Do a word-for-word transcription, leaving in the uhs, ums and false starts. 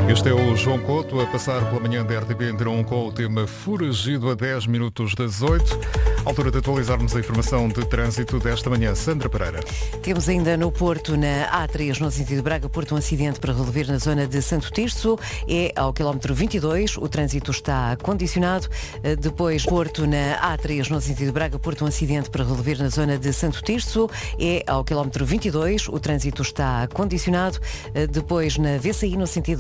Este é o João Couto a passar pela manhã da R T P Antena um com o tema Foragido a dez minutos das oito. Altura de atualizarmos a informação de trânsito desta manhã. Sandra Pereira. Temos ainda no Porto, na A três, no sentido Braga-Porto, um acidente para resolver na zona de Santo Tirso. É ao quilómetro vinte e dois, o trânsito está condicionado. Depois, Porto, na A três, no sentido Braga-Porto, um acidente para resolver na zona de Santo Tirso. É ao quilómetro vinte e dois, o trânsito está condicionado. Depois, na V C I, no sentido